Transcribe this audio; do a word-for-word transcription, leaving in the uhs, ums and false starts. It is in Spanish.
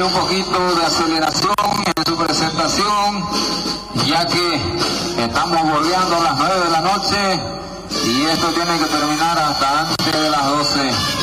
un poquito de aceleración en su presentación, ya que estamos bordeando las nueve de la noche y esto tiene que terminar hasta antes de las doce.